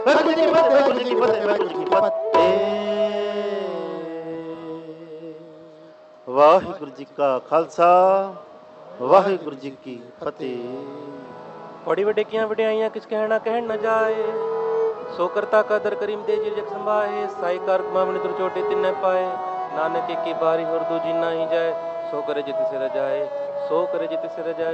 ਵਾਹਿਗੁਰੂ ਜੀ ਕੀ ਫਤਿਹ, ਵਾਹਿਗੁਰੂ ਜੀ ਕੀ ਫਤਿਹ, ਵਾਹਿਗੁਰੂ ਜੀ ਕੀ ਫਤਿਹ। ਵਾਹਿਗੁਰੂ ਜੀ ਕਾ ਖਾਲਸਾ, ਵਾਹਿਗੁਰੂ ਜੀ ਕੀ ਫਤਿਹ। बड़ी वडेकियां वड्याइयां किस कहना कहन न जाए, सो करता कदर करीम दे जिर जग संभाए, साई कार मामन दुर चोटे तिन न पाए, नानक की बारी और दूजी ना ही जाए, सो करे जित से रजाए, सो करे जित से रजाए।